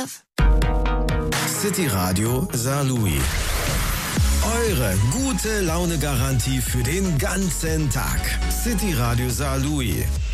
love. City Radio Saarlouis. Eure gute Laune-Garantie für den ganzen Tag. City Radio Saarlouis.